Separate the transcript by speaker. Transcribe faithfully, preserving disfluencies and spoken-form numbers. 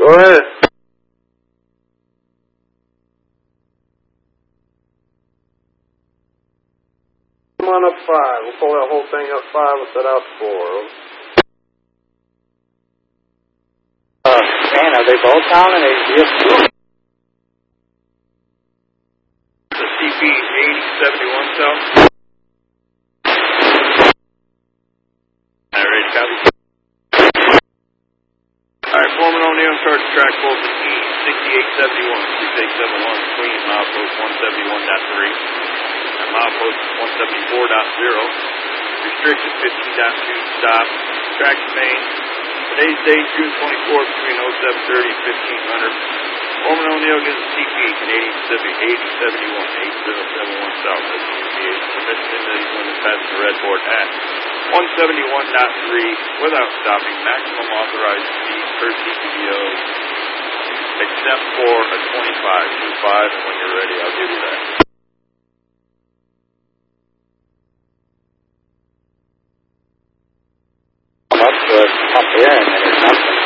Speaker 1: Go ahead. Come on up five. We'll pull that whole thing up five. We'll set out four.
Speaker 2: Uh, man, are they both down and they just
Speaker 3: the C P eighty seventy-one south. Alright, ready to copy? Alright, Foreman O'Neill in charge of track four for E sixty-eight seventy-one, six eight seven one, between milepost one seventy-one point three and milepost one seventy-four point zero. Restricted fifteen point two stop. Track main. Today's date, June twenty-fourth, between oh seven thirty and fifteen hundred. Foreman O'Neill gives a C P, Canadian Pacific eighty seventy-one, eight zero seven one south. That's permission in the limit past the red board at one seventy-one point three without stopping. Maximum authorized speed per C P D O, except for a twenty-five point two five, and when you're ready, I'll give you that.
Speaker 2: come up to us up here and then there's something.